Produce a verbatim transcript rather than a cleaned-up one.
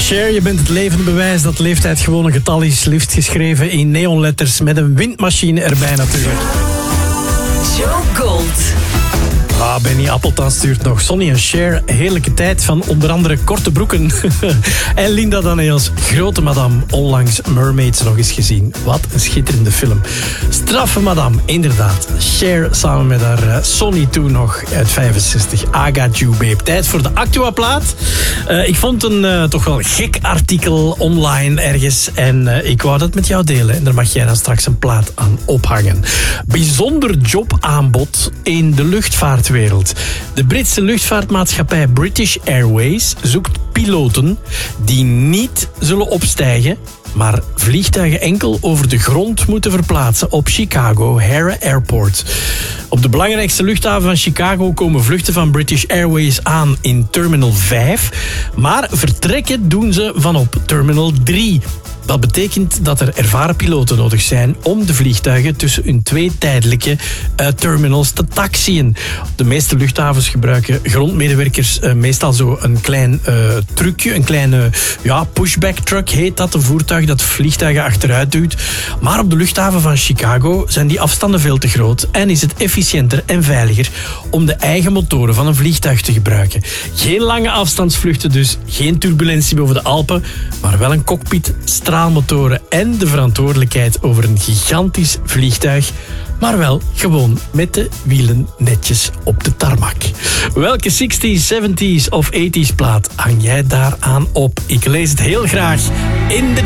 Cher, je bent het levende bewijs dat leeftijd gewoon een getal is. Liefst geschreven in neonletters met een windmachine erbij natuurlijk. Joe Gold. Ah, Benny Appeltan stuurt nog. Sonny en Cher, heerlijke tijd van onder andere korte broeken. En Linda Daneels, grote madame, onlangs Mermaids nog eens gezien. Wat een schitterende film. Straffe madame, inderdaad. Cher samen met haar uh, Sonny toen nog uit vijfenzestig. I Got You Babe. Tijd voor de Actua-plaat. Uh, ik vond een uh, toch wel gek artikel online ergens. En uh, ik wou dat met jou delen. En daar mag jij dan straks een plaat aan ophangen. Bijzonder jobaanbod in de luchtvaart. Wereld. De Britse luchtvaartmaatschappij British Airways zoekt piloten die niet zullen opstijgen, maar vliegtuigen enkel over de grond moeten verplaatsen op Chicago O'Hare Airport. Op de belangrijkste luchthaven van Chicago komen vluchten van British Airways aan in Terminal vijf, maar vertrekken doen ze van op Terminal drie. Dat betekent dat er ervaren piloten nodig zijn om de vliegtuigen tussen hun twee tijdelijke uh, terminals te taxiën. De meeste luchthavens gebruiken grondmedewerkers uh, meestal zo een klein uh, trucje, een kleine ja, pushback truck heet dat, een voertuig dat vliegtuigen achteruit duwt. Maar op de luchthaven van Chicago zijn die afstanden veel te groot en is het efficiënter en veiliger om de eigen motoren van een vliegtuig te gebruiken. Geen lange afstandsvluchten dus, geen turbulentie boven de Alpen, maar wel een cockpit, straalmotoren en de verantwoordelijkheid over een gigantisch vliegtuig, maar wel gewoon met de wielen netjes op de tarmac. Welke zestig's, zeventig's of tachtig's plaat hang jij daaraan op? Ik lees het heel graag in de